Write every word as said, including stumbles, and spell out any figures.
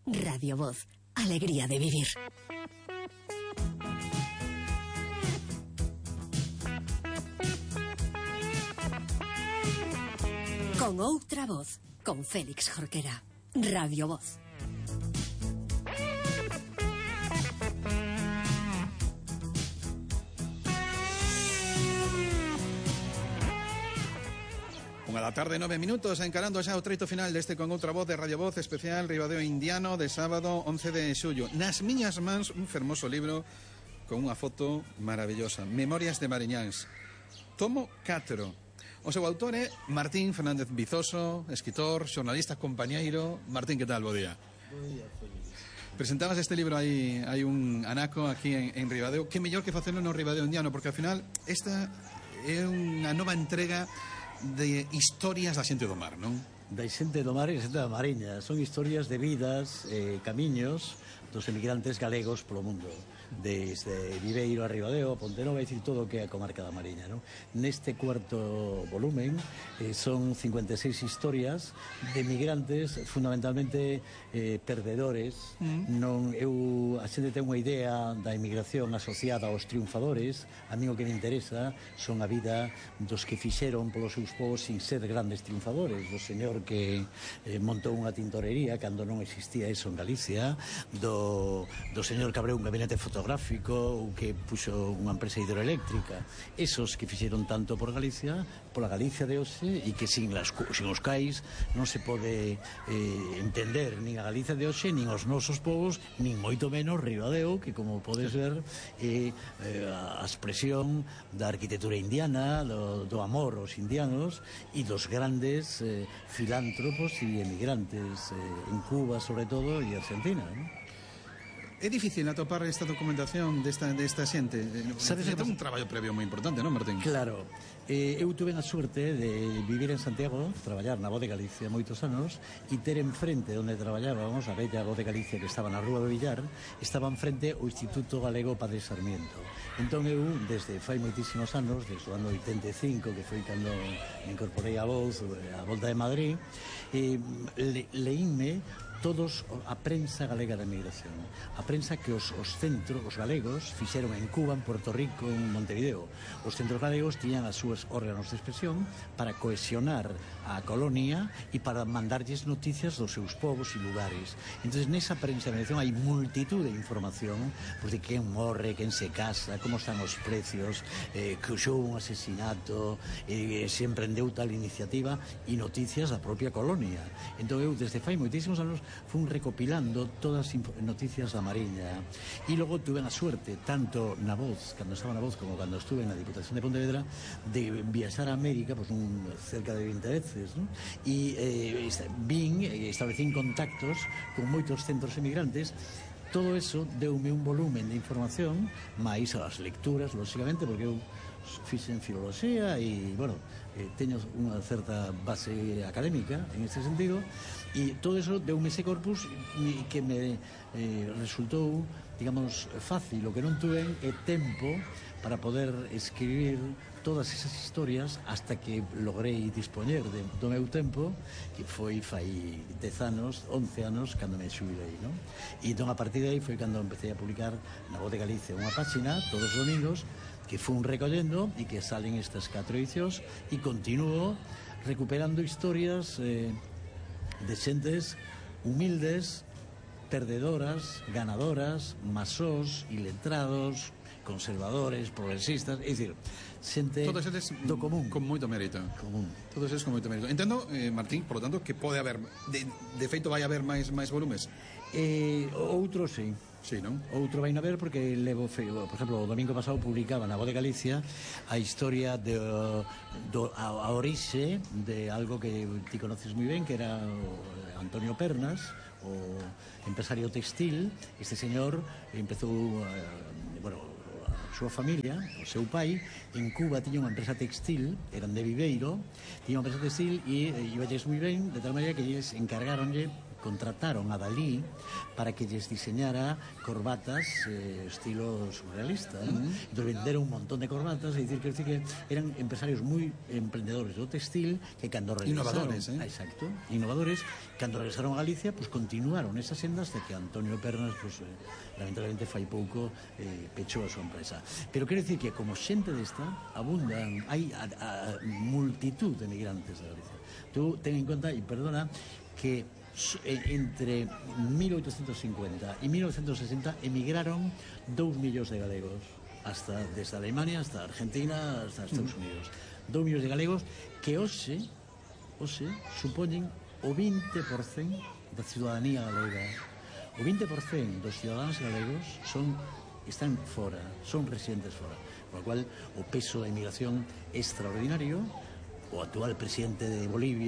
Radio Voz, alegría de vivir. Con outra voz, con Félix Jorquera. Radio Voz. Unha da tarde, nove minutos, encarando xa o treito final deste Con outra voz de Radio Voz especial Ribadeo Indiano de sábado once de xullo. Nas miñas mans un fermoso libro con unha foto maravillosa, Memorias de Mariñáns, tomo catro. O seu autor é Martín Fernández Vizoso, escritor, xornalista, compañeiro. Martín, que tal? Bo día. Bo día, Félix. Presentabas este libro, hai, hai un anaco aquí en, en Ribadeo. Que mellor que facelo no Ribadeo Indiano, porque ao final esta é unha nova entrega de historias da xente do mar, non? Da xente do mar e da xente da mariña. Son historias de vidas, eh, camiños dos emigrantes galegos polo mundo, desde Viveiro a Ribadeo, Pontenova, é dicir, todo o que é a comarca da Mariña, non? Neste cuarto volumen eh, son cincuenta e seis historias de emigrantes, fundamentalmente eh, perdedores. Mm. Non, eu, a xente ten unha idea da emigración asociada aos triunfadores. A mí o que me interesa son a vida dos que fixeron polos seus povos sin ser grandes triunfadores, do señor que eh, montou unha tintorería cando non existía eso en Galicia, do do señor que abreu un gabinete fotográfico ou que puxo unha empresa hidroeléctrica. Esos que fixeron tanto por Galicia, pola Galicia de hoxe, e que sin, las, sin os cais non se pode eh, entender nin a Galicia de hoxe, nin os nosos povos, nin moito menos Ribadeo, que como podes ver é eh, a expresión da arquitectura indiana, do, do amor aos indianos e dos grandes eh, filántropos e emigrantes eh, en Cuba, sobre todo, e Argentina, non? É difícil atopar esta documentación desta, desta xente. Sabes que ten un traballo previo moi importante, non, Martín? Claro. Eh, eu tuve a suerte de vivir en Santiago, traballar na Voz de Galicia moitos anos, e ter enfrente onde traballábamos, a bella Voz de Galicia que estaba na Rúa do Villar, estaba enfrente o Instituto Galego Padre Sarmiento. Entón eu, desde fai moitísimos anos, desde o ano oitenta e cinco, que foi cando me incorporei a Voz, a Volta de Madrid, eh, le, leínme todos a prensa galega da emigración, a prensa que os, os centros, os galegos fixeron en Cuba, en Puerto Rico, en Montevideo. Os centros galegos tiñan as súas órganos de expresión para cohesionar a colonia e para mandarlles noticias dos seus povos e lugares. Entón, nesa prensa de emigración hai multitud de información, pues, de quen morre, quen se casa, como están os precios, eh, que xou un asesinato, eh, se emprendeu tal iniciativa, e noticias da propia colonia. Entón, eu, desde fai moitísimos anos, fun recopilando todas as noticias da Mariña, e logo tuve a suerte, tanto na Voz, cando estaba na Voz, como cando estuve na Diputación de Pontevedra, de viaxar a América, pues, un, cerca de veinte veces, ¿no? E eh, vin e establecín contactos con moitos centros emigrantes. Todo eso deume un volumen de información, máis as lecturas, lógicamente, porque eu fixen filoloxía e, bueno, eh, teño unha certa base académica en este sentido, e todo eso deume ese corpus que me eh, resultou, digamos, fácil. O que non tuve é tempo para poder escribir todas esas historias hasta que logrei dispoñer de, do meu tempo, que foi fai dez anos, once anos, cando me xubilei, non? E entón, a partir de aí foi cando empecé a publicar na Voz de Galicia unha páxina todos os domingos, que fun recollendo e que salen estas catro edicións, e continuo recuperando historias eh, de xentes humildes, perdedoras, ganadoras, masós, iletrados, conservadores, progresistas, é dicir, xente do común. Con moito mérito. Común. Todos eles con moito mérito. Entendo, eh, Martín, por lo tanto, que pode haber, de, de feito vai haber máis máis volumes. Eh, outro, sí. Sí, non? Outro vai a ver porque levo, por exemplo, o domingo pasado publicaba na Voz de Galicia a historia de, do, a, a orixe de algo que ti conoces moi ben, que era Antonio Pernas, o empresario textil. Este señor empezou, eh, bueno, a súa familia, o seu pai, en Cuba tiña unha empresa textil, eran de Viveiro, tiña unha empresa textil e iballes moi ben, de tal maneira que eles encargaronlle contrataron a Dalí para que lles diseñara corbatas eh, estilo surrealista, ¿no? Uh-huh. Entonces venderon un montón de corbatas, es decir, que, decir que eran empresarios muy emprendedores do textil que cando regresaron, innovadores, ¿eh? Exacto, innovadores, cando regresaron a Galicia, pues continuaron esas sendas de que Antonio Pernas, pues eh, lamentablemente fai pouco eh, pechou a súa empresa. Pero quero decir que como xente desta abundan, hai a, a multitud de migrantes de Galicia. Tú ten en conta, e perdona, que entre mil oitocentos cincuenta e mil novecientos sesenta emigraron dous millóns de galegos, hasta desde Alemania hasta Argentina hasta Estados Unidos. Dous millóns de galegos que hoxe, hoxe supoñen o vinte por cento da ciudadanía galega. O vinte por cento dos ciudadanos galegos son, están fora, son residentes fora. Por lo cual, o peso da emigración é extraordinario. O actual presidente de Bolivia